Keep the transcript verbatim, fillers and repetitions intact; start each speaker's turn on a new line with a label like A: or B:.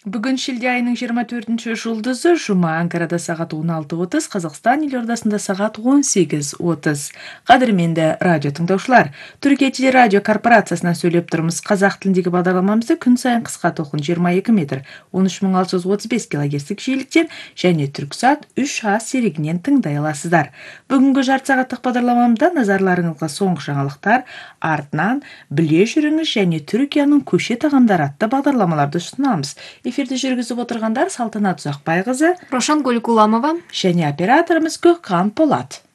A: Бүгін шілде айының жиырма төртінші жұлдызы жұма. Анкарада сағат он алты отыз, Қазақстан елордасында сағат он сегіз отыз. Қадірменді радио тыңдаушылар, Түркия телерадио корпорациясынан сөйлеп тұрмыз. Қазақ тіліндегі бағдарламамызды күн сайын қысқа толқын жиырма екі метр, он үш мың алты жүз отыз бес килогерцтік жиіліктен және Түрксат үш а серігінен тыңдай аласыздар. Бүгінгі жарты сағаттық бағдарламамда назарларыңызға соңғы жаңалықтар, артынан біле жүріңіз және Түркияның көше тағамдары атты бағдарламаларды ұсынамыз. Эфирді жүргізіп отырғандар Салтанат Ұзақбайқызы,
B: Рошан Гулькуламова
A: және операторымыз Көкхан Полат.